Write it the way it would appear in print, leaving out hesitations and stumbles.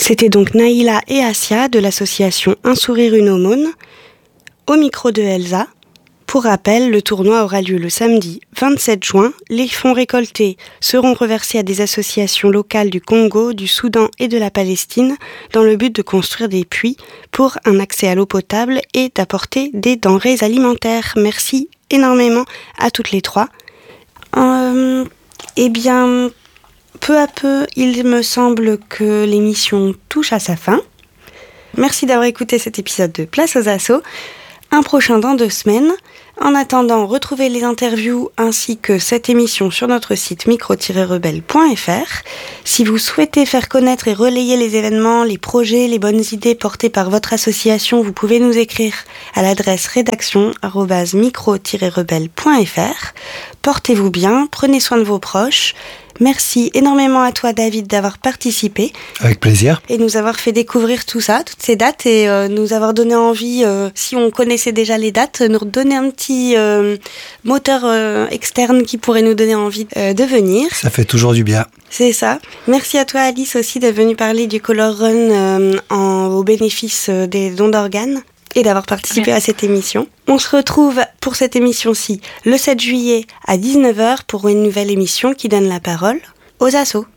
C'était donc Naïla et Assia de l'association Un sourire, une aumône, au micro de Elsa. Pour rappel, le tournoi aura lieu le samedi 27 juin. Les fonds récoltés seront reversés à des associations locales du Congo, du Soudan et de la Palestine dans le but de construire des puits pour un accès à l'eau potable et d'apporter des denrées alimentaires. Merci énormément à toutes les trois. Peu à peu, il me semble que l'émission touche à sa fin. Merci d'avoir écouté cet épisode de Place aux Assos. Un prochain dans 2 semaines. En attendant, retrouvez les interviews ainsi que cette émission sur notre site micro-rebelle.fr. Si vous souhaitez faire connaître et relayer les événements, les projets, les bonnes idées portées par votre association, vous pouvez nous écrire à l'adresse rédaction@micro-rebelle.fr. Portez-vous bien, prenez soin de vos proches. Merci énormément à toi, David, d'avoir participé. Avec plaisir. Et nous avoir fait découvrir tout ça, toutes ces dates, et nous avoir donné envie, si on connaissait déjà les dates, nous redonner un petit moteur externe qui pourrait nous donner envie de venir. Ça fait toujours du bien. C'est ça. Merci à toi, Alice, aussi, d'être venue parler du Color Run au bénéfice des dons d'organes et d'avoir participé à cette émission. On se retrouve pour cette émission-ci le 7 juillet à 19h pour une nouvelle émission qui donne la parole aux assos.